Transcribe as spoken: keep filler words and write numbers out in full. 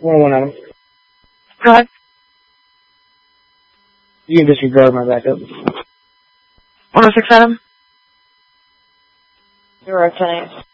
one oh one Adam. Go ahead. You can disregard my backup. one oh six Adam. Zero ten eight.